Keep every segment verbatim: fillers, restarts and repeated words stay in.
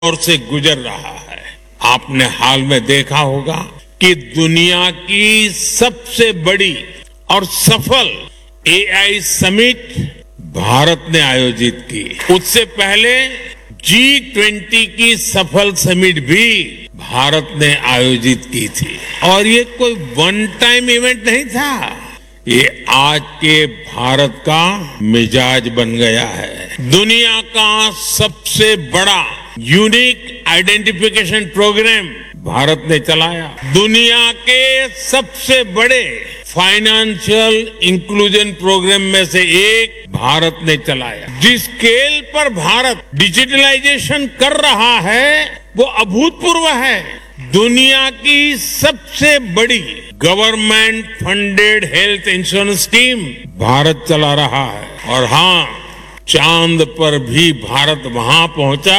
दौर से गुजर रहा है। आपने हाल में देखा होगा कि दुनिया की सबसे बड़ी और सफल एआई समिट भारत ने आयोजित की। उससे पहले जी ट्वेंटी की सफल समिट भी भारत ने आयोजित की थी और ये कोई वन टाइम इवेंट नहीं था, ये आज के भारत का मिजाज बन गया है। दुनिया का सबसे बड़ा यूनिक आइडेंटिफिकेशन प्रोग्राम भारत ने चलाया। दुनिया के सबसे बड़े फाइनेंशियल इंक्लूजन प्रोग्राम में से एक भारत ने चलाया। जिस स्केल पर भारत डिजिटलाइजेशन कर रहा है वो अभूतपूर्व है। दुनिया की सबसे बड़ी government funded health insurance scheme Bharat चला रहा है। और हाँ, चांद पर भी भारत वहां पहुंचा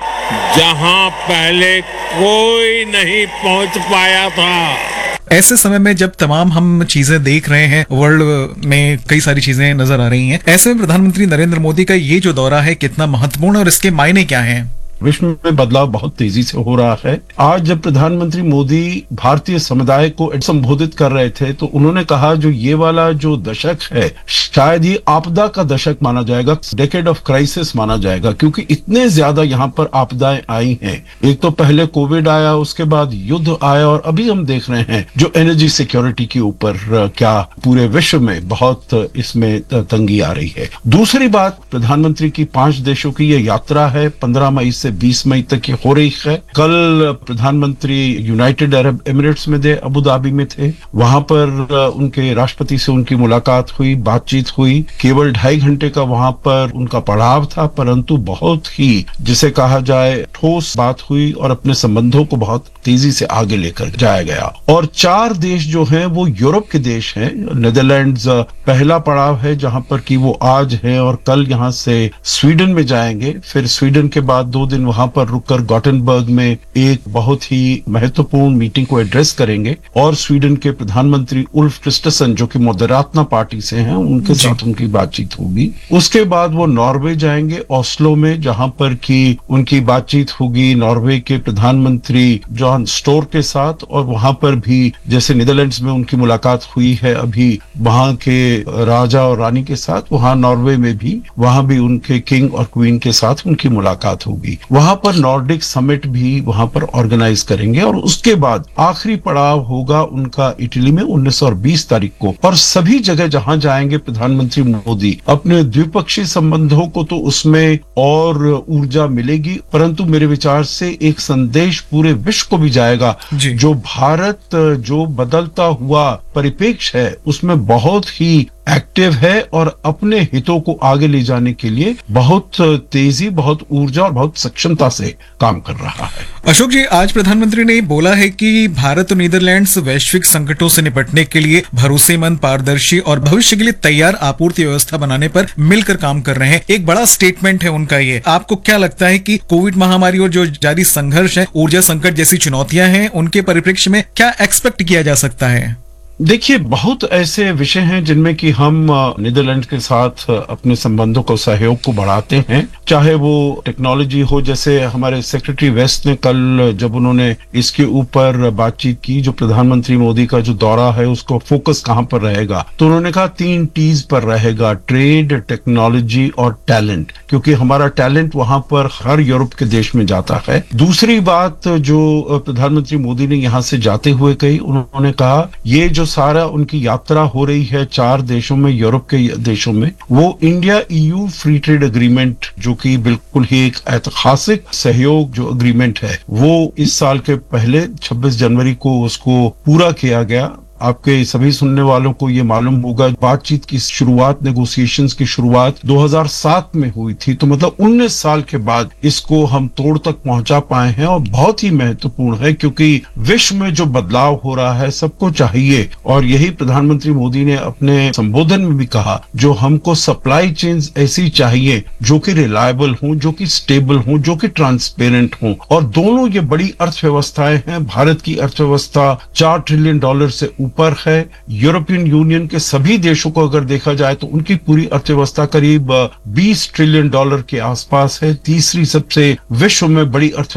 जहां पहले कोई नहीं पहुंच पाया था। ऐसे समय में जब तमाम हम चीजें देख रहे हैं, वर्ल्ड में कई सारी चीजें नजर आ रही हैं, ऐसे में प्रधानमंत्री नरेंद्र मोदी का ये जो दौरा है कितना महत्वपूर्ण और इसके मायने क्या हैं? विश्व में बदलाव बहुत तेजी से हो रहा है। आज जब प्रधानमंत्री मोदी भारतीय समुदाय को संबोधित कर रहे थे तो उन्होंने कहा जो ये वाला जो दशक है शायद ये आपदा का दशक माना जाएगा, डेकेड ऑफ क्राइसिस माना जाएगा, क्योंकि इतने ज्यादा यहाँ पर आपदाएं आई हैं। एक तो पहले कोविड आया, उसके बाद युद्ध आया और अभी हम देख रहे हैं जो एनर्जी सिक्योरिटी के ऊपर क्या पूरे विश्व में बहुत इसमें तंगी आ रही है। दूसरी बात, प्रधानमंत्री की पांच देशों की ये यात्रा है, पंद्रह मई से बीस मई तक ये हो रही है। कल प्रधानमंत्री यूनाइटेड अरब एमिरेट्स में थे, अबू धाबी में थे, वहां पर उनके राष्ट्रपति से उनकी मुलाकात हुई, बातचीत हुई। केवल ढाई घंटे का वहां पर उनका पड़ाव था, परंतु बहुत ही जिसे कहा जाए ठोस बात हुई और अपने संबंधों को बहुत तेजी से आगे लेकर जाया गया। और चार देश जो हैं वो यूरोप के देश हैं। नीदरलैंड्स पहला पड़ाव है जहां पर कि वो आज है और कल यहां से स्वीडन में जाएंगे, फिर स्वीडन के बाद दो दिन वहां पर रुककर गॉटेनबर्ग में एक बहुत ही महत्वपूर्ण मीटिंग को एड्रेस करेंगे और स्वीडन के प्रधानमंत्री उल्फ क्रिस्टसन जो कि मोदेरातना पार्टी से हैं उनके साथ उनकी बातचीत होगी। उसके बाद वो नॉर्वे जाएंगे, ओस्लो में, जहां पर कि उनकी बातचीत होगी नॉर्वे के प्रधानमंत्री जॉन स्टोर के साथ। और वहां पर भी जैसे नीदरलैंड्स में उनकी मुलाकात हुई है अभी वहां के राजा और रानी के साथ, वहां नॉर्वे में भी वहां भी उनके किंग और क्वीन के साथ उनकी मुलाकात होगी। वहां पर नॉर्डिक समिट भी वहां पर ऑर्गेनाइज करेंगे और उसके बाद आखिरी पड़ाव होगा उनका इटली में उन्नीस और बीस तारीख को। और सभी जगह जहां जाएंगे प्रधानमंत्री मोदी अपने द्विपक्षीय संबंधों को तो उसमें और ऊर्जा मिलेगी, परंतु मेरे विचार से एक संदेश पूरे विश्व को भी जाएगा जो भारत जो बदलता हुआ परिप्रेक्ष्य है उसमें बहुत ही एक्टिव है और अपने हितों को आगे ले जाने के लिए बहुत तेजी, बहुत ऊर्जा और बहुत सक्षमता से काम कर रहा है। अशोक जी, आज प्रधानमंत्री ने बोला है कि भारत और नीदरलैंड्स वैश्विक संकटों से निपटने के लिए भरोसेमंद, पारदर्शी और भविष्य के लिए तैयार आपूर्ति व्यवस्था बनाने पर मिलकर काम कर रहे हैं। एक बड़ा स्टेटमेंट है उनका ये। आपको क्या लगता है कि कोविड महामारी और जो जारी संघर्ष है, ऊर्जा संकट जैसी चुनौतियां हैं, उनके परिप्रेक्ष्य में क्या एक्सपेक्ट किया जा सकता है? देखिए, बहुत ऐसे विषय हैं जिनमें कि हम नीदरलैंड के साथ अपने संबंधों को, सहयोग को बढ़ाते हैं, चाहे वो टेक्नोलॉजी हो। जैसे हमारे सेक्रेटरी वेस्ट ने कल जब उन्होंने इसके ऊपर बातचीत की, जो प्रधानमंत्री मोदी का जो दौरा है उसको फोकस कहां पर रहेगा, तो उन्होंने कहा तीन टीज पर रहेगा, ट्रेड, टेक्नोलॉजी और टैलेंट, क्योंकि हमारा टैलेंट वहां पर हर यूरोप के देश में जाता है। दूसरी बात जो प्रधानमंत्री मोदी ने यहां से जाते हुए कही, उन्होंने कहा ये जो सारा उनकी यात्रा हो रही है चार देशों में, यूरोप के देशों में, वो India EU free trade agreement जो कि बिल्कुल ही एक ऐतिहासिक सहयोग जो एग्रीमेंट है वो इस साल के पहले छब्बीस जनवरी को उसको पूरा किया गया। आपके सभी सुनने वालों को ये मालूम होगा बातचीत की शुरुआत, नेगोशिएशंस की शुरुआत दो हज़ार सात में हुई थी, तो मतलब उन्नीस साल के बाद इसको हम तोड़ तक पहुंचा पाए हैं और बहुत ही महत्वपूर्ण है क्योंकि विश्व में जो बदलाव हो रहा है सबको चाहिए। और यही प्रधानमंत्री मोदी ने अपने संबोधन में भी कहा, जो हमको सप्लाई चेन्स ऐसी चाहिए जो कि रिलायबल हों, जो कि स्टेबल हों, जो कि ट्रांसपेरेंट हों। और दोनों ये बड़ी अर्थव्यवस्थाएं हैं। भारत की अर्थव्यवस्था चार ट्रिलियन डॉलर से ऊपर है। यूरोपियन यूनियन के सभी देशों को अगर देखा जाए तो उनकी पूरी अर्थव्यवस्था करीब बीस ट्रिलियन डॉलर के आसपास है। तीसरी सबसे विश्व में बड़ी अर्थव्यवस्था